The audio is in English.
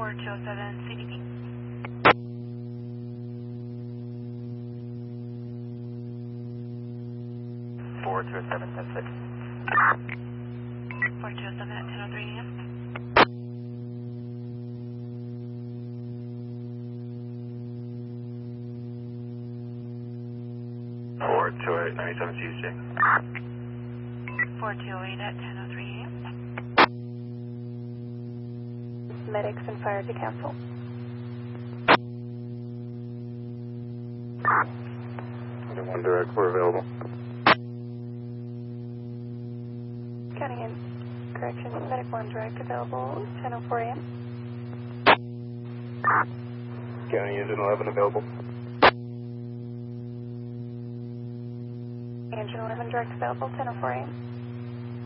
4207 CDP. 4207, 4207 at 10:03 a.m. Four two eight 97 Tuesday. 4208 at 10:03 a.m. Medics and fire to cancel. Under one direct, we're available. County and corrections, medic 1 direct available 10:04 a.m. County Engine 11 available. Engine 11 direct available 10:04 a.m.